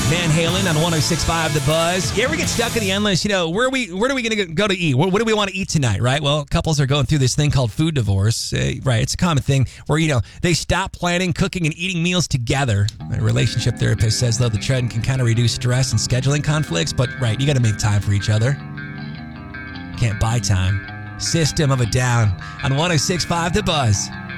Van Halen on 106.5 The Buzz. You ever get stuck in the endless, where are we going to go to eat? What do we want to eat tonight, right? Well, couples are going through this thing called food divorce, right? It's a common thing where, they stop planning, cooking, and eating meals together. My relationship therapist says, though, the trend can kind of reduce stress and scheduling conflicts, but, right, you got to make time for each other. Can't buy time. System of a Down on 106.5 The Buzz.